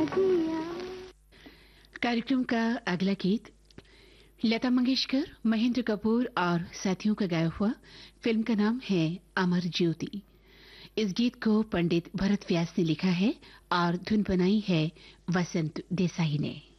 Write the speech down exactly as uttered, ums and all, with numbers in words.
दिया। कार्यक्रम का अगला गीत लता मंगेशकर, महेंद्र कपूर और साथियों का गाया हुआ। फिल्म का नाम है अमर ज्योति। इस गीत को पंडित भरत व्यास ने लिखा है और धुन बनाई है वसंत देसाई ने।